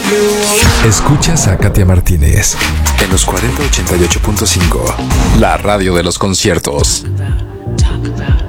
Escuchas a Katia Martínez en los 4088.5, la radio de los conciertos. Talk about